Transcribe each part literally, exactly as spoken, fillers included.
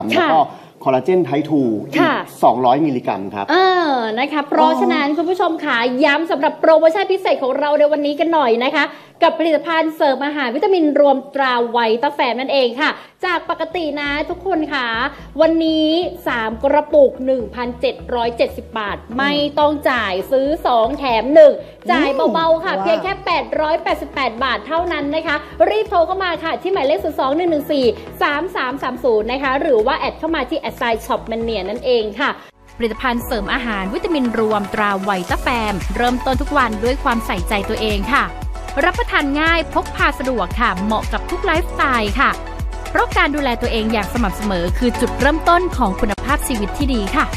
แล้วก็คอลลาเจนไทป์ทูอีกสองร้อยมิลลิกรัมครับเออนะคะเพราะฉะนั้นคุณผู้ชมค่ะย้ำสำหรับโปรโมชั่นพิเศษของเราในวันนี้กันหน่อยนะคะกับผลิตภัณฑ์เสริมอาหารวิตามินรวมตราไวต้าแฟมนั่นเองค่ะจากปกตินะทุกคนค่ะวันนี้สามกระปุก หนึ่งพันเจ็ดร้อยเจ็ดสิบ บาทไม่ต้องจ่ายซื้อสองแถมหนึ่งจ่ายเบาๆค่ะเพียงแค่แปดร้อยแปดสิบแปดบาทเท่านั้นนะคะรีบโทรเข้ามาค่ะที่หมายเลขศูนย์ สอง หนึ่ง หนึ่ง สี่ สาม สาม สาม ศูนย์นะคะหรือว่าแอดเข้ามาที่แอดไซน์ช็อปแมนเนียนั่นเองค่ะผลิตภัณฑ์เสริมอาหารวิตามินรวมตราไวต้าแฟมเริ่มต้นทุกวันด้วยความใส่ใจตัวเองค่ะรับประทานง่ายพกพาสะดวกค่ะเหมาะกับทุกไลฟ์สไตล์ค่ะเพราะการดูแลตัวเองอย่างสม่ำเสมอคือจุดเริ่มต้นของคุณภาพชีวิตที่ดีค่ะ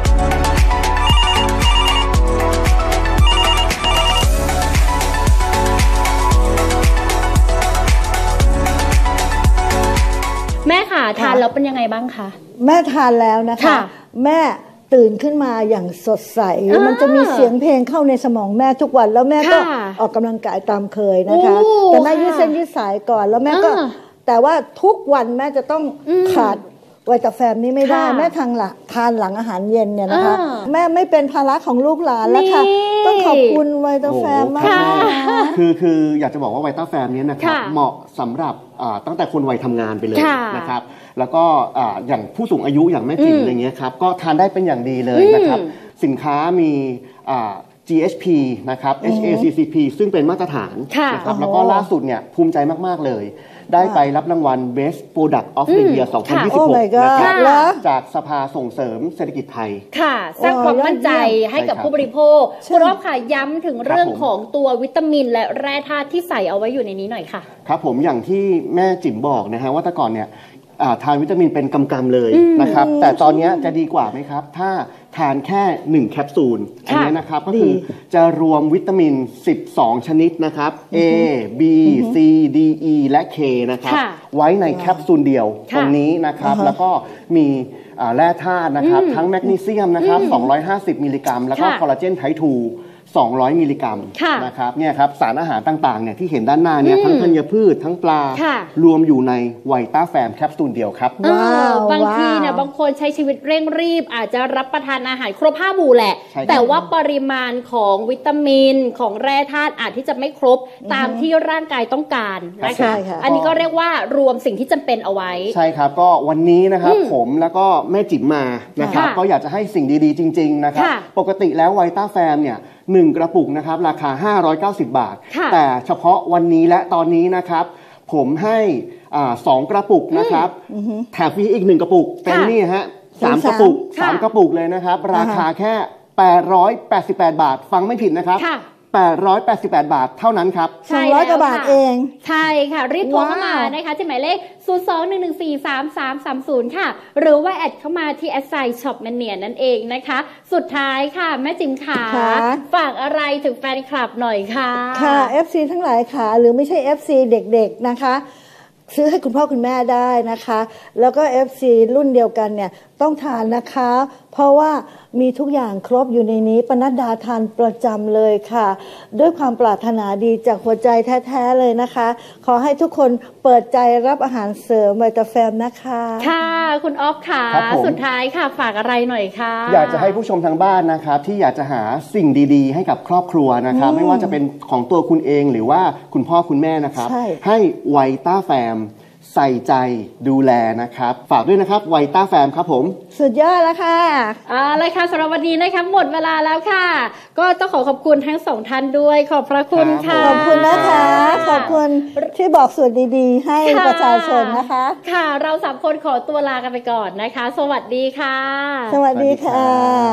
แม่ค่ะทานแล้วเป็นยังไงบ้างคะแม่ทานแล้วนะคะแม่ตื่นขึ้นมาอย่างสดใสมันจะมีเสียงเพลงเข้าในสมองแม่ทุกวันแล้วแม่ก็ออกกำลังกายตามเคยนะคะแต่แม่ยืดเส้นยืดสายก่อนแล้วแม่ก็แต่ว่าทุกวันแม่จะต้องขาดไวต้าแฟมนี้ไม่ได้แม่ทานหลังทานหลังอาหารเย็นเนี่ยนะคะแม่ไม่เป็นภาระของลูกหลานแล้วค่ะต้องขอบคุณไวต้าแฟมมากคือคืออยากจะบอกว่าไวต้าแฟมนี้นะครับเหมาะสำหรับตั้งแต่คนวัยทำงานไปเลยนะครับแล้วก็อย่างผู้สูงอายุอย่างแม่จิ๋มอะไรเงี้ยครับก็ทานได้เป็นอย่างดีเลยนะครับสินค้ามี จี เอช พี นะครับ เอช เอ ซี ซี พี ซึ่งเป็นมาตรฐานนะครับแล้วก็ล่าสุดเนี่ยภูมิใจมากๆเลยได้ไปรับรางวัล Best Product of the Year สองพันยี่สิบหกนะครับจากสภาส่งเสริมเศรษฐกิจไทยค่ะสร้างความมั่นใจให้กับผู้บริโภคคุณรอบค่ะย้ำถึงเรื่องของตัววิตามินและแร่ธาตุที่ใส่เอาไว้อยู่ในนี้หน่อยค่ะครับผมอย่างที่แม่จิ๋มบอกนะฮะว่าแต่ก่อนเนี่ยทานวิตามินเป็นกำๆเลยนะครับแต่ตอนนี้จะดีกว่าไหมครับถ้าทานแค่หนึ่งแคปซูลอันนี้นะครับก็คือจะรวมวิตามินสิบสองชนิดนะครับ A B C D E และ K นะครับไว้ในแคปซูลเดียวตรงนี้นะครับแล้วก็มีแร่ธาตุนะครับทั้งแมกนีเซียมนะครับสองร้อยห้าสิบมิลลิกรัมแล้วก็คอลลาเจนไทป์ทูสองร้อยมิลลิกรัมนะครับเนี่ยครับสารอาหารต่างๆเนี่ยที่เห็นด้านหน้าเนี่ยทั้งธัญพืชทั้งปลารวมอยู่ในไวต้าแฟมแคปซูลเดียวครับบางทีเนี่ยบางคนใช้ชีวิตเร่งรีบอาจจะรับประทานอาหารครบห้าหมู่แหละแต่ว่าปริมาณของวิตามินของแร่ธาตุอาจที่จะไม่ครบตามที่ร่างกายต้องการนะคะอันนี้ก็เรียกว่ารวมสิ่งที่จำเป็นเอาไว้ใช่ครับก็วันนี้นะครับผมแล้วก็แม่จิ๋มมานะครับก็อยากจะให้สิ่งดีๆจริงๆนะครับปกติแล้วไวต้าแฟมเนี่ยหนึ่งกระปุกนะครับราคาห้าร้อยเก้าสิบบาทแต่เฉพาะวันนี้และตอนนี้นะครับผมให้สองกระปุกนะครับแถมฟรีอีกหนึ่งกระปุกเป็นนี่ฮะสามกระปุกสามกระปุกเลยนะครับราคาแค่แปดร้อยแปดสิบแปดบาทฟังไม่ผิดนะครับแปดร้อยแปดสิบแปดบาทเท่านั้นครับสองร้อยกว่าบาทเองใช่ค่ะรีบโทรเข้ามานะคะที่หมายเลขศูนย์ สอง หนึ่ง หนึ่ง สี่ สาม สาม สาม ศูนย์ค่ะหรือว่าแอดเข้ามาที่แอดไซน์ช็อปแมนเนียนั่นเองนะคะสุดท้ายค่ะแม่จิ๋มขาฝากอะไรถึงแฟนคลับหน่อยค่ะค่ะ เอฟ ซี ทั้งหลายค่ะหรือไม่ใช่ เอฟ ซี เด็กๆนะคะซื้อให้คุณพ่อคุณแม่ได้นะคะแล้วก็ เอฟ ซี รุ่นเดียวกันเนี่ยต้องทานนะคะเพราะว่ามีทุกอย่างครบอยู่ในนี้ปนัดดาทานประจำเลยค่ะด้วยความปรารถนาดีจากหัวใจแท้ๆเลยนะคะขอให้ทุกคนเปิดใจรับอาหารเสริมไวต้าแฟมนะคะค่ะคุณอ๊อฟค่ะสุดท้ายค่ะฝากอะไรหน่อยค่ะอยากจะให้ผู้ชมทางบ้านนะครับที่อยากจะหาสิ่งดีๆให้กับครอบครัวนะครับไม่ว่าจะเป็นของตัวคุณเองหรือว่าคุณพ่อคุณแม่นะครับให้ไวต้าแฟมใส่ใจดูแลนะครับฝากด้วยนะครับไวต้าแฟมครับผมสุดยอดแล้วค่ะอ่าเลยค่ะสำหรับวันนี้นะคะหมดเวลาแล้วค่ะก็ต้องขอขอบคุณทั้งสองท่านด้วยขอบพระคุณค่ะขอบคุณนะคะขอบคุณที่บอกส่วนดีๆให้ประชาชนนะคะค่ะเราสามคนขอตัวลากันไปก่อนนะคะสวัสดีค่ะสวัสดีค่ะ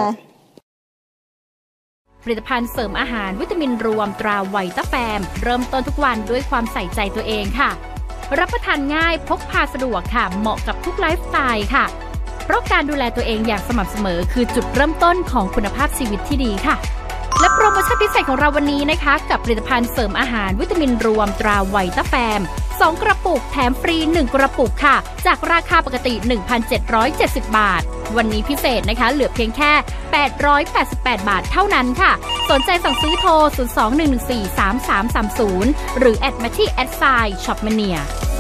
ผลิตภัณฑ์เสริมอาหารวิตามินรวมตราไวต้าแฟมเริ่มต้นทุกวันด้วยความใส่ใจตัวเองค่ะรับประทานง่ายพกพาสะดวกค่ะเหมาะกับทุกไลฟ์สไตล์ค่ะเพราะการดูแลตัวเองอย่างสม่ำเสมอคือจุดเริ่มต้นของคุณภาพชีวิตที่ดีค่ะและโปรโมชั่นพิเศษของเราวันนี้นะคะกับผลิตภัณฑ์เสริมอาหารวิตามินรวมตราไวต้าแฟมสองกระปุกแถมฟรีหนึ่งกระปุกค่ะจากราคาปกติ หนึ่งพันเจ็ดร้อยเจ็ดสิบ บาทวันนี้พิเศษนะคะเหลือเพียงแค่แปดร้อยแปดสิบแปดบาทเท่านั้นค่ะสนใจสั่งซื้อโทรศูนย์ สอง หนึ่ง หนึ่ง สี่ สาม สาม สาม ศูนย์หรือแอดมาที่แอดไซน์ช็อปแมนเนีย